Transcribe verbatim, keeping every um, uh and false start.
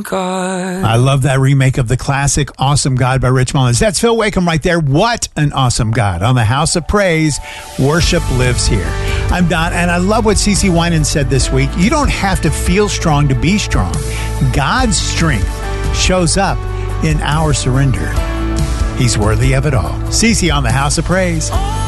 God. I love that remake of the classic Awesome God by Rich Mullins. That's Phil Wickham right there. What an awesome God. On the House of Praise, worship lives here. I'm Don, and I love what CeCe Winans said this week. You don't have to feel strong to be strong. God's strength shows up in our surrender. He's worthy of it all. CeCe on the House of Praise.